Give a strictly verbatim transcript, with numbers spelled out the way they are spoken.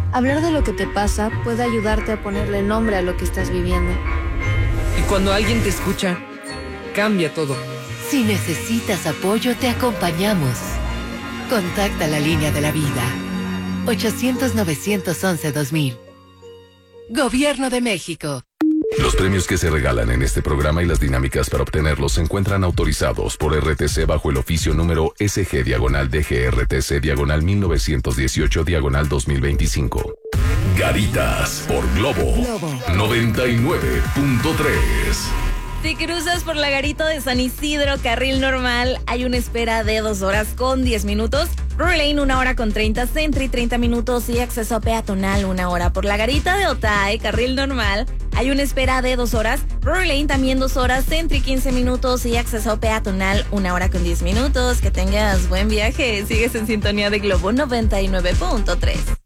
Hablar de lo que te pasa puede ayudarte a ponerle nombre a lo que estás viviendo. Y cuando alguien te escucha, cambia todo. Si necesitas apoyo, te acompañamos. Contacta la línea de la vida. ochocientos, novecientos once, dos mil. Gobierno de México. Los premios que se regalan en este programa y las dinámicas para obtenerlos se encuentran autorizados por R T C bajo el oficio número S G diagonal D G R T C diagonal mil novecientos dieciocho diagonal dos mil veinticinco. Garitas por Globo, Globo. noventa y nueve punto tres. Si cruzas por la Garita de San Isidro, carril normal, hay una espera de dos horas con diez minutos. Rory Lane, una hora con treinta. Sentry, treinta minutos. Y acceso peatonal, una hora. Por la Garita de Otay, carril normal, hay una espera de dos horas. Rory Lane, también dos horas. Sentry, quince minutos. Y acceso peatonal, una hora con diez minutos. Que tengas buen viaje. Sigues en sintonía de Globo noventa y nueve punto tres.